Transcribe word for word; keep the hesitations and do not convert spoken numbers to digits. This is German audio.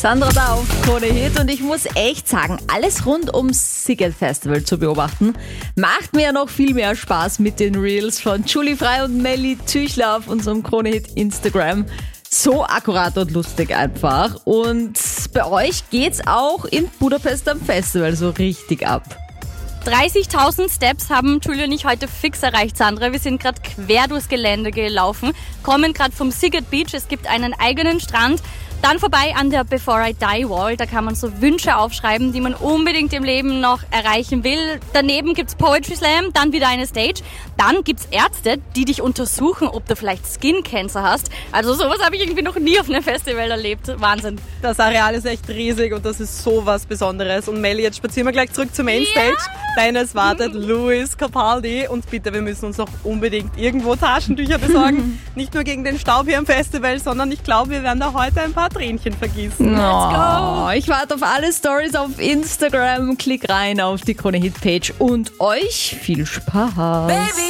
Sandra da auf Krone Hit und ich muss echt sagen, alles rund ums Sziget Festival zu beobachten, macht mir ja noch viel mehr Spaß mit den Reels von Julie Frey und Melly Tüchler auf unserem Krone Hit Instagram. So akkurat und lustig einfach. Und bei euch geht's auch in Budapest am Festival so richtig ab. dreißigtausend Steps haben Julia und ich heute fix erreicht, Sandra. Wir sind gerade quer durchs Gelände gelaufen, kommen gerade vom Sziget Beach. Es gibt einen eigenen Strand. Dann vorbei an der Before I Die Wall. Da kann man so Wünsche aufschreiben, die man unbedingt im Leben noch erreichen will. Daneben gibt's Poetry Slam, dann wieder eine Stage. Dann gibt's Ärzte, die dich untersuchen, ob du vielleicht Skin Cancer hast. Also sowas habe ich irgendwie noch nie auf einem Festival erlebt. Wahnsinn. Das Areal ist echt riesig und das ist so was Besonderes. Und Melly, jetzt spazieren wir gleich zurück zur Mainstage. Ja. Denn es wartet Lewis Capaldi. Und bitte, wir müssen uns noch unbedingt irgendwo Taschentücher besorgen. Nicht nur gegen den Staub hier am Festival, sondern ich glaube, wir werden da heute ein paar Tränchen vergießen. Let's go! Ich warte auf alle Stories auf Instagram. Klick rein auf die Krone Hit Page und euch viel Spaß. Baby.